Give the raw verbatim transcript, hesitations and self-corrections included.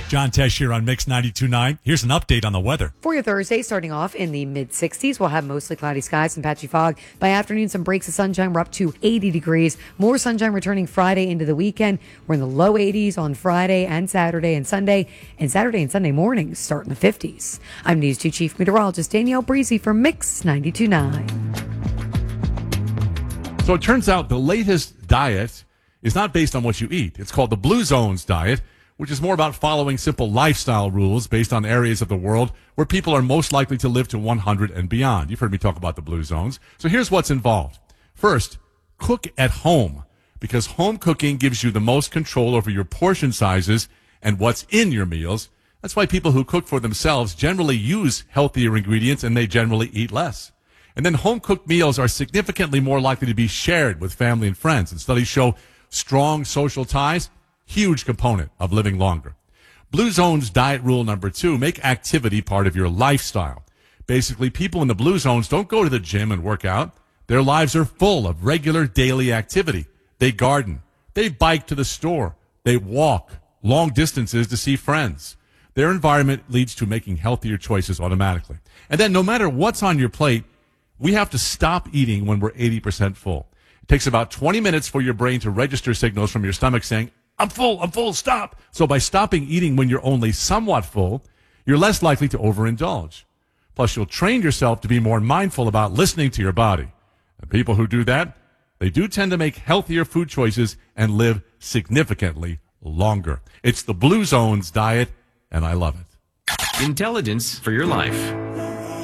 John Tesh here on Mix ninety-two point nine. Here's an update on the weather. For your Thursday, starting off in the mid-sixties, we'll have mostly cloudy skies and patchy fog. By afternoon, some breaks of sunshine. We're up to eighty degrees. More sunshine returning Friday into the weekend. We're in the low eighties on Friday and Saturday and Sunday. And Saturday and Sunday mornings start in the fifties. I'm News two Chief Meteorologist Danielle Breezy for Mix ninety-two point nine. So it turns out the latest diet is not based on what you eat. It's called the Blue Zones diet, which is more about following simple lifestyle rules based on areas of the world where people are most likely to live to one hundred and beyond. You've heard me talk about the Blue Zones. So here's what's involved. First, cook at home, because home cooking gives you the most control over your portion sizes and what's in your meals. That's why people who cook for themselves generally use healthier ingredients and they generally eat less. And then home-cooked meals are significantly more likely to be shared with family and friends. And studies show strong social ties, huge component of living longer. Blue Zones diet rule number two, make activity part of your lifestyle. Basically, people in the Blue Zones don't go to the gym and work out. Their lives are full of regular daily activity. They garden. They bike to the store. They walk long distances to see friends. Their environment leads to making healthier choices automatically. And then no matter what's on your plate, we have to stop eating when we're eighty percent full. It takes about twenty minutes for your brain to register signals from your stomach saying, I'm full, I'm full, stop. So by stopping eating when you're only somewhat full, you're less likely to overindulge. Plus, you'll train yourself to be more mindful about listening to your body. And people who do that, they do tend to make healthier food choices and live significantly longer. It's the Blue Zones diet, and I love it. Intelligence for your life.